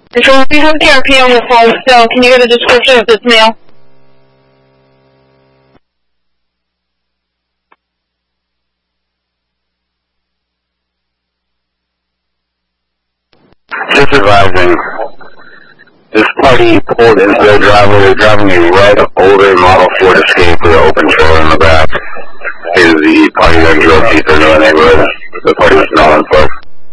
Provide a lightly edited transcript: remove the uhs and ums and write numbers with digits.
Control, we have DRP on the phone still. Can you get a description of this male? Just advising, this party pulled into their driveway. They're driving a red, older model